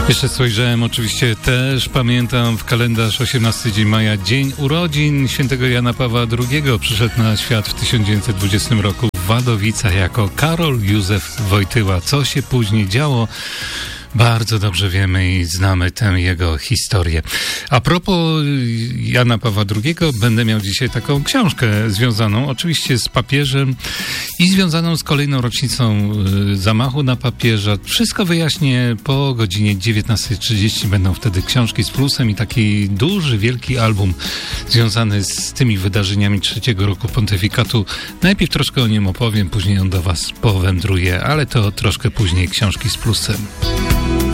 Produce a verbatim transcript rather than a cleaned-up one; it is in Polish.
Jeszcze spojrzałem, oczywiście też pamiętam w kalendarz osiemnasty dzień maja, dzień urodzin świętego Jana Pawła drugiego. Przyszedł na świat w tysiąc dziewięćset dwudziestym roku w Wadowicach jako Karol Józef Wojtyła. Co się później działo? Bardzo dobrze wiemy i znamy tę jego historię. A propos Jana Pawła drugiego, będę miał dzisiaj taką książkę związaną oczywiście z papieżem i związaną z kolejną rocznicą zamachu na papieża. Wszystko wyjaśnię po godzinie dziewiętnastej trzydzieści. Będą wtedy książki z plusem i taki duży, wielki album związany z tymi wydarzeniami trzeciego roku pontyfikatu. Najpierw troszkę o nim opowiem, później on do was powędruje, ale to troszkę później książki z plusem.